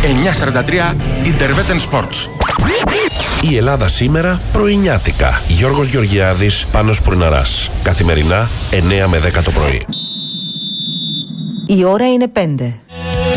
943 Interveten Sports. Η Ελλάδα σήμερα πρωινιάτικα. Γιώργος Γεωργιάδης, Πάνος Πουρναράς. Καθημερινά 9 με 10 το πρωί. Η ώρα είναι 5.